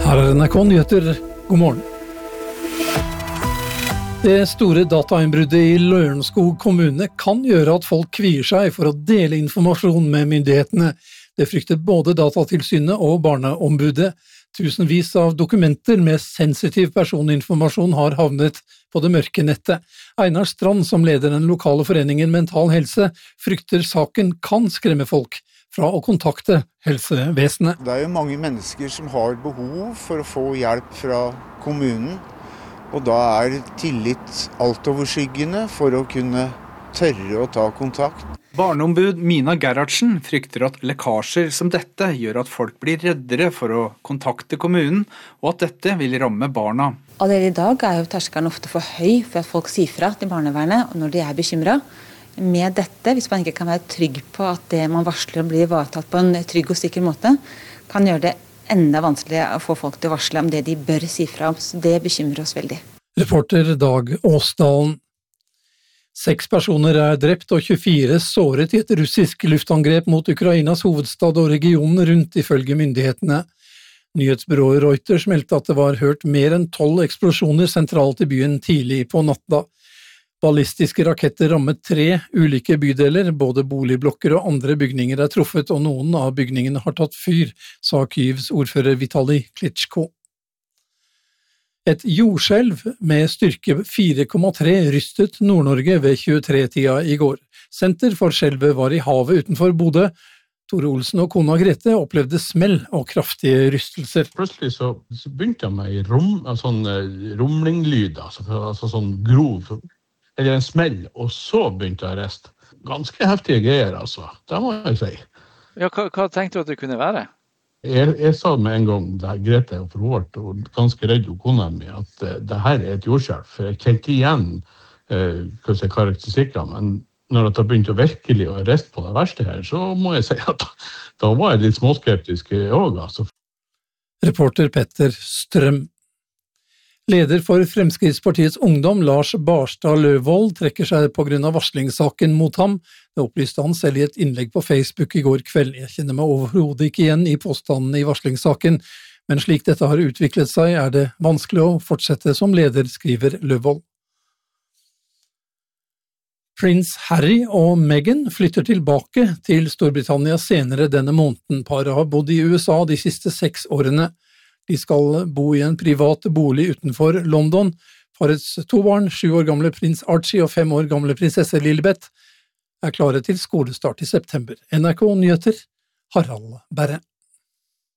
Her NRK Nyheter, god morgen. Det store datainnbruddet i Lørenskog kommune kan gjøre at folk kvier seg for å dele informasjon med myndighetene. Det frykter både Datatilsynet og Barneombudet. Tusenvis av dokumenter med sensitiv personinformasjon har havnet på det mørke nettet. Einar Strand, som leder den lokale foreningen Mental Helse, frykter saken kan skremme folk fra å kontakte helsevesenet. Det er jo mange mennesker som har behov for å få hjelp fra kommunen, og da er tillit altoverskyggende for å kunne tørre å ta kontakt. Barneombud Mina Gerhardsen frykter at lekkasjer som dette gjør at folk blir reddere for å kontakte kommunen, og at dette vil ramme barna. Allerede i dag er jo terskelen ofte for høy for at folk sier fra til barnevernet når de er bekymret. Med dette, hvis man ikke kan være trygg på at det man varsler blir ivaretatt på en trygg og sikker måte, kan gjøre det enda vanskeligere å få folk til å varsle om det de bør si fra om. Så det bekymrer oss veldig. Reporter Dag Åsdalen. 6 personer er drept og 24 såret i et russisk luftangrep mot Ukrainas hovedstad og regionen rundt, ifølge myndighetene. Nyhetsbyrået Reuters meldte at det var hørt mer enn 12 eksplosjoner sentralt i byen tidlig på natta. Ballistiske raketter rammet 3 ulike bydeler, både boligblokker og andre bygninger er truffet, og noen av bygningene har tatt fyr, sa Kyivs ordfører Vitali Klitschko. Et jordskjelv med styrke 4,3 rystet Nord-Norge ved 23-tida i går. Senter for skjelvet var i havet utenfor Bodø. Tore Olsen og kona Grete opplevde smell og kraftige rystelser. Plutselig så begynte jeg med sånn rumlinglyd, altså sånn grov, eller en smell, og så begynte jeg å riste. Ganske heftige greier, altså. Det må jeg si. Ja, hva tenkte du at det kunne være? Jeg sa med en gang, der Grete og forhårt, og ganske redd og kona mi, at det her er et jordskjelv. For jeg kjente igjen karakteristikker, men når jeg begynte å virkelig å riste på det verste her, så må jeg si at da var jeg litt småskeptisk også, altså. Reporter Petter Strøm. Leder for Fremskrittspartiets ungdom, Lars Barstad Løvold, trekker seg på grunn av varslingssaken mot ham. Det opplyste han selv i et innlegg på Facebook i går kveld. Jeg kjenner meg overhodet ikke igjen i påstandene i varslingssaken, men slik dette har utviklet seg, er det vanskelig å fortsette som leder, skriver Løvold. Prins Harry og Meghan flytter tilbake til Storbritannia senere denne måneden. Paret har bodd i USA de siste 6 årene. De skal bo i en privat bolig utenfor London. Parets 2 barn, 7 år gamle prins Archie og 5 år gamle prinsesse Lilibet, er klare til skolestart i september. NRK Nyheter, Harald Berre.